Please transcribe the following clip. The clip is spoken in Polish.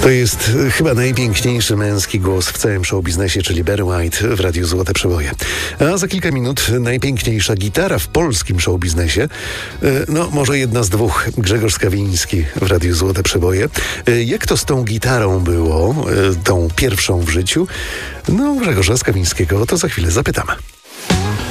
To jest chyba najpiękniejszy męski głos w całym showbiznesie, czyli Barry White w Radiu Złote Przeboje. A za kilka minut najpiękniejsza gitara w polskim showbiznesie. No, może jedna z dwóch. Grzegorz Skawiński w Radiu Złote Przeboje. Jak to z tą gitarą było, tą pierwszą w życiu? No, Grzegorza Skawińskiego to za chwilę zapytamy.